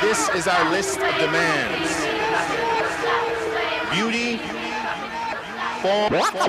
This is our list of demands. Beauty, form,